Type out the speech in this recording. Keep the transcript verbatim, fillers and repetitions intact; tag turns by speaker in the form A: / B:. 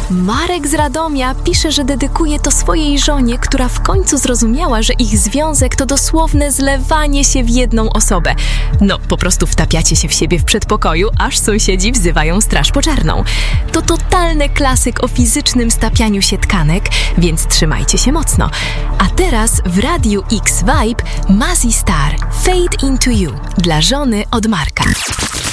A: Marek z Radomia pisze, że dedykuje to swojej żonie, która w końcu zrozumiała, że ich związek to dosłowne zlewanie się w jedną osobę. No, po prostu wtapiacie się w siebie w przedpokoju, aż sąsiedzi wzywają straż pożarną. To totalny klasyk o fizycznym stapianiu się tkanek, więc trzymajcie się mocno. A teraz w Radiu X Vibe Mazzy Star Fade Into You dla żony od Marka.